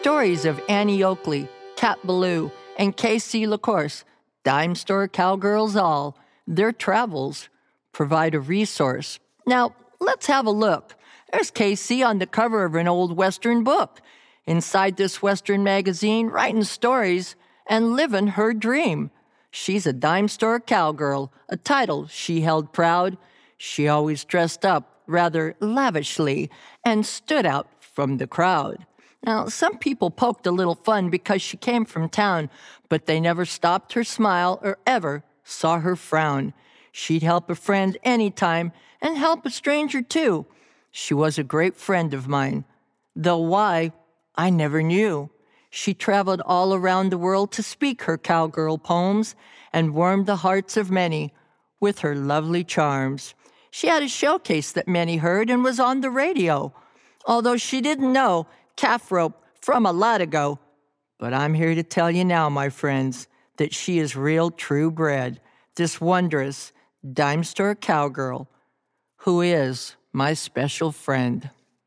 stories of Annie Oakley, Cat Ballou, and Casey LaCourse, dime store cowgirls all. Their travels provide a resource. Now, let's have a look. There's Casey on the cover of an old Western book. Inside this Western magazine, writing stories and living her dream. She's a dime store cowgirl, a title she held proud. She always dressed up rather lavishly and stood out from the crowd. Now, some people poked a little fun because she came from town, but they never stopped her smile or ever saw her frown. She'd help a friend anytime and help a stranger too. She was a great friend of mine, though why, I never knew. She traveled all around the world to speak her cowgirl poems and warmed the hearts of many with her lovely charms. She had a showcase that many heard and was on the radio, although she didn't know calf rope from a lot ago. But I'm here to tell you now, my friends, that she is real true bred, this wondrous dime store cowgirl, who is my special friend.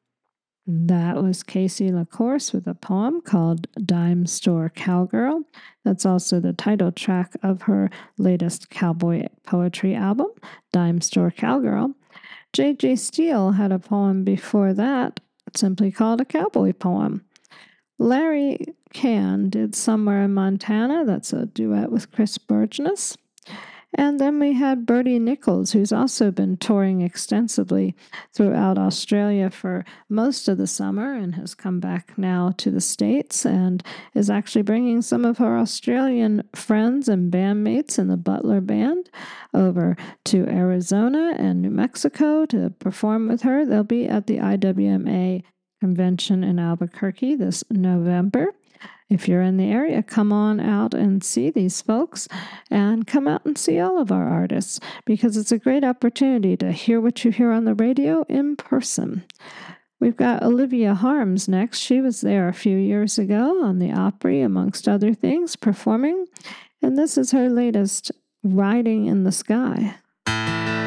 That was Casey LaCourse with a poem called Dime Store Cowgirl. That's also the title track of her latest cowboy poetry album, Dime Store Cowgirl. J.J. Steele had a poem before that, simply called a cowboy poem. Larry Can did Somewhere in Montana. That's a duet with Chris Burgess. And then we had Bertie Nichols, who's also been touring extensively throughout Australia for most of the summer and has come back now to the States and is actually bringing some of her Australian friends and bandmates in the Butler Band over to Arizona and New Mexico to perform with her. They'll be at the IWMA convention in Albuquerque this November. If you're in the area, come on out and see these folks and come out and see all of our artists because it's a great opportunity to hear what you hear on the radio in person. We've got Olivia Harms next. She was there a few years ago on the Opry, amongst other things, performing. And this is her latest, Riding in the Sky.